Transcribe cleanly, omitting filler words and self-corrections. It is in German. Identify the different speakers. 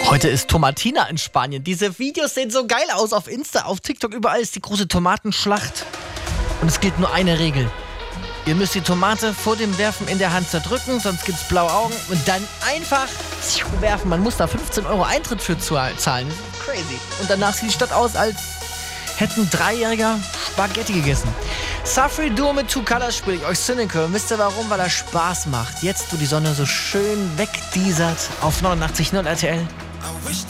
Speaker 1: Heute ist Tomatina in Spanien. Diese Videos sehen so geil aus auf Insta, auf TikTok, überall ist die große Tomatenschlacht. Und es gilt nur eine Regel. Ihr müsst die Tomate vor dem Werfen in der Hand zerdrücken, sonst gibt's blaue Augen und dann einfach werfen. Man muss da 15 € Eintritt für zahlen. Das ist crazy. Und danach sieht die Stadt aus, als hätten 3-Jähriger Spaghetti gegessen. Safri Duo mit Two Colors spiele ich euch Cynical. Wisst ihr warum? Weil er Spaß macht. Jetzt, wo die Sonne so schön wegdiesert auf 89.0 RTL.